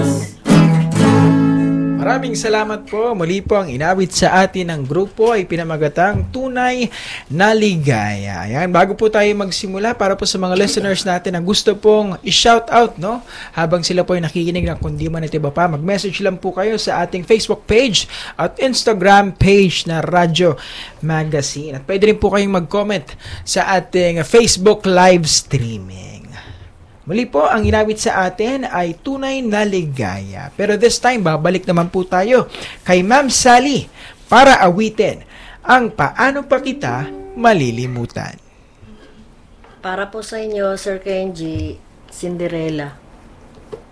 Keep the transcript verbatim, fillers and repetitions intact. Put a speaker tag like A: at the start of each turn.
A: Maraming salamat po. Muli po ang inawit sa atin ng grupo ay pinamagatang Tunay na Ligaya. Ayan, bago po tayo magsimula, para po sa mga listeners natin na gusto pong i-shout out, no? Habang sila po ay nakikinig ng kundi man at iba pa, mag-message lang po kayo sa ating Facebook page at Instagram page na Radyo Magazine. At pwede rin po kayong mag-comment sa ating Facebook live streaming. Muli po, ang inawit sa atin ay Tunay na Ligaya. Pero this time, babalik naman po tayo kay Ma'am Sally para awitin ang Paano Pa Kita Malilimutan.
B: Para po sa inyo, Sir Kenji, Cinderella.